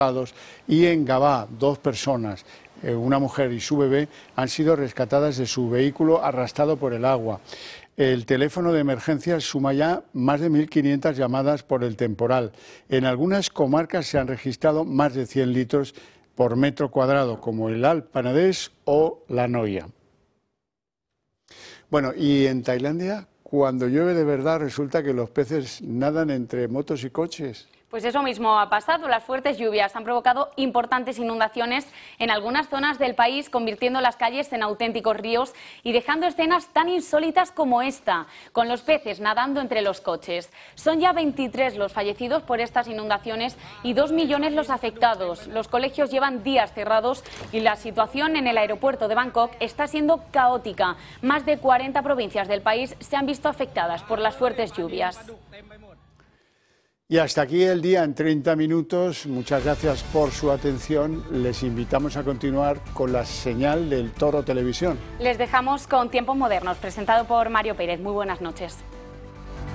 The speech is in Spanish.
y en Gabá 2 personas, una mujer y su bebé, han sido rescatadas de su vehículo arrastrado por el agua. El teléfono de emergencias suma ya más de 1.500 llamadas por el temporal. En algunas comarcas se han registrado más de 100 litros por metro cuadrado, como el Alt Penedès o la Noia. Bueno, y en Tailandia, cuando llueve de verdad, resulta que los peces nadan entre motos y coches. Pues eso mismo ha pasado. Las fuertes lluvias han provocado importantes inundaciones en algunas zonas del país, convirtiendo las calles en auténticos ríos y dejando escenas tan insólitas como esta, con los peces nadando entre los coches. Son ya 23 los fallecidos por estas inundaciones y 2 millones los afectados. Los colegios llevan días cerrados y la situación en el aeropuerto de Bangkok está siendo caótica. Más de 40 provincias del país se han visto afectadas por las fuertes lluvias. Y hasta aquí el día en 30 minutos. Muchas gracias por su atención. Les invitamos a continuar con la señal del Toro Televisión. Les dejamos con Tiempos Modernos, presentado por Mario Pérez. Muy buenas noches.